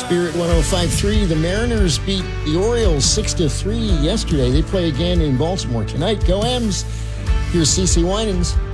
Spirit 105.3. The Mariners beat the Orioles 6-3 yesterday. They play again in Baltimore tonight. Go M's. Here's CeCe Winans.